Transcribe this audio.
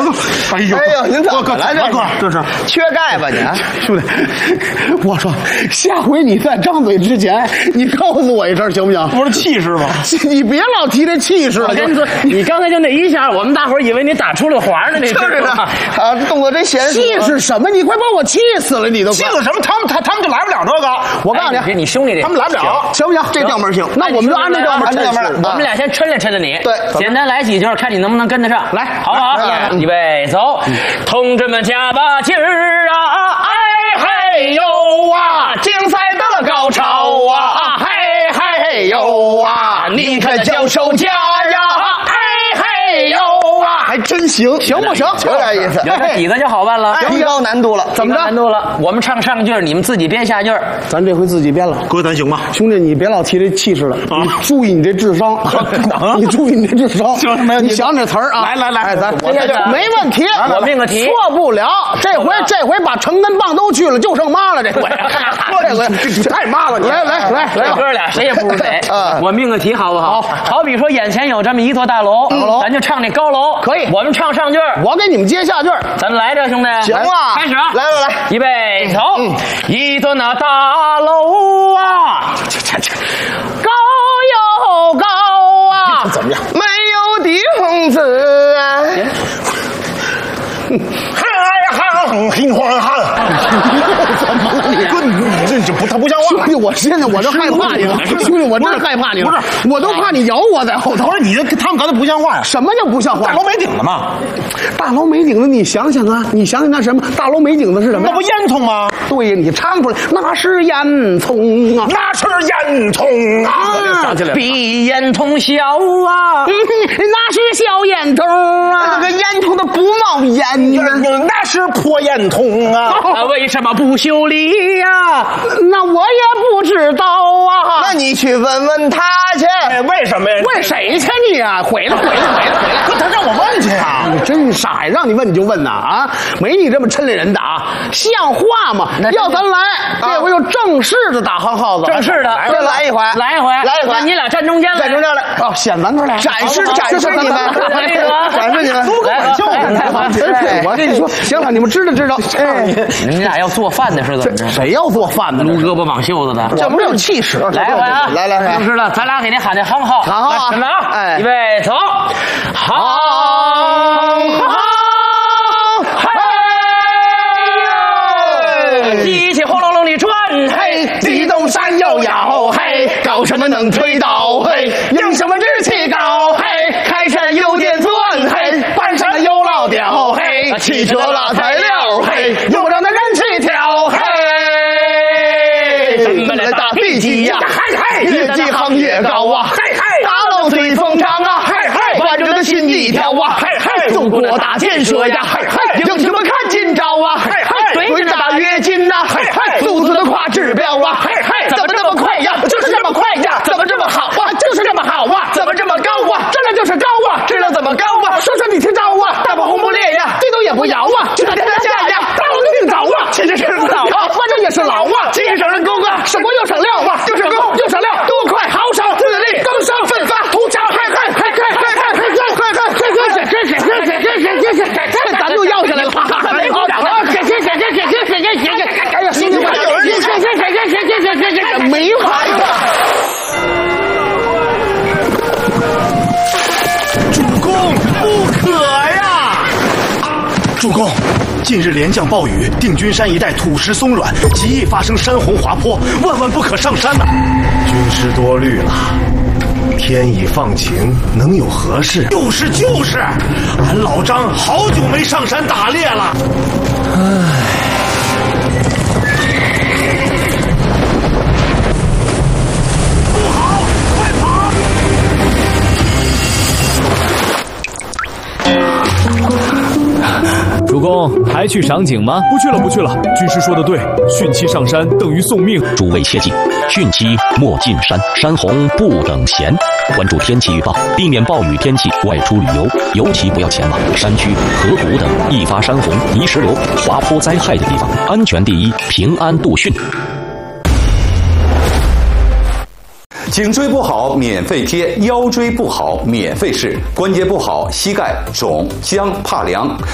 哎呦，您怎么来这？ 这是缺钙吧你？ 兄弟，我说下回你在张嘴之前，你告诉我一声行不行？ 不是气势吗？ 你别老提这气势了。 我跟你说，你刚才就那一下，我们大伙儿以为你打出了环呢，那就是啊，动作真娴熟。 气势什么？你快把我气死了！你都气死什么？他们就来不了这个。 我告诉你， 你兄弟这他们来不了， 行不行？ 这调门行。 那我们就按这调门， 我们俩先抻来抻了你。 对， 简单来几句，看你能不能跟得上。 来， 好不好？预备，走！同志们加把劲儿啊！哎嘿呦啊！竞赛到了高潮啊！嘿嘿呦啊！你可叫手家呀！哎嘿呦啊！ 还真行，行不行？ 有点意思， 有点底子就好办了。 提高难度了。 怎么着？ 难度了？我们唱上句儿，你们自己编下句儿。 咱这回自己编了。 哥，咱行吗？ 兄弟，你别老提这气势了，你注意你这智商，你注意你这智商。 行，没问题。 你想这词儿啊！ 来， 哎，咱我没问题。 我命个题， 错不了。这回把城跟棒都去了，就剩妈了。这回，这回太妈了！来， 哥俩谁也不如谁。我命个题好不好？好比说眼前有这么一座大楼，咱就唱这高楼。 可以， 我们唱上句儿， 我给你们接下句儿。 咱来着，兄弟。 行了， 开始啊！ 来， 预备，走！一座那大楼啊，高又高啊， 怎么样？ 没有地方子啊。 心慌汗， 怎么了你？ 哥，你这不像话。 兄弟，我现在我就害怕你了。兄弟，我真害怕你了。不是，我都怕你咬我在后头。 不是你这，他们刚才不像话呀。 什么叫不像话？ 大楼没顶了吗？ 大楼没顶子，你想想啊，你想想那什么？大楼没顶子是什么呀？ 那不烟囱吗？ 对呀，你唱出来，那是烟囱啊， 那是烟囱啊！ 想起来了，比烟囱小啊， 那是小烟囱啊， 那个烟囱它不冒烟呢， 那是破烟囱啊！ 那为什么不修理呀？ 那我也不知道啊。 那你去问问他去。 为什么呀？ 问谁去你啊？毁了！ 哥，他让我问去啊！ 你真傻呀！让你问你就问呐啊！没你这么抻来人的啊！像话吗？要咱来，这回就正式的打行号子， 正式的， 再来一回， 来一回，那你俩站中间来， 站中间来。 哦，显咱这俩展示你们，展示你们， 都敢笑我跟你说，行了，你们知道。 你俩要做饭的是怎么着？ 谁要做饭的？ 撸胳膊绑袖子的， 这不是有气势？ 来回啊！ 来， 正式的，咱俩给您喊这行号， 喊号啊！ 来啊！ 哎， 预备，走！行号，嘿！机器轰隆隆地转，嘿！地动山摇摇，嘿！搞什么能推倒，嘿！用什么志气高，嘿！开山有点钻，嘿！搬上有老调，嘿！汽车拉材料，嘿！又让那人气跳，嘿！咱们来打地基呀，嘿！越级行越高啊，嘿！大楼随风长啊，嘿！万众的心一跳啊，嘿！中国大建设呀，嘿！英雄们看今朝啊，嘿！对着大跃进呐，嘿！速度的跨指标啊，嘿！怎么这么快呀？就是这么快呀！怎么这么好啊？就是这么好啊！怎么这么高啊？这就是高啊！知道怎么高啊？说你听招啊！大炮轰不烈呀，地动也不摇啊！就在天下呀，大楼定着啊！其实是老啊，反正也是老啊！既省人工啊，省工又省料啊！又省工又省料，多快豪爽，自立更生奋发，图强嗨！咱就要下来了，没鼓掌了！哎呀，兄弟们，没完了！ 主公，不可呀！主公，近日连降暴雨，定军山一带土石松软，极易发生山洪滑坡，万万不可上山呐！军师多虑了。天已放晴，能有何事？就是，俺老张好久没上山打猎了。不好，快跑！ 主公，还去赏景吗？ 不去了。军师说的对，汛期上山等于送命。 诸位切记，汛期莫进山，山洪不等闲。关注天气预报，避免暴雨天气外出旅游，尤其不要前往山区、河谷等易发山洪、泥石流、滑坡灾害的地方。安全第一，平安度汛。 颈椎不好免费贴，腰椎不好免费试，关节不好膝盖肿僵怕凉。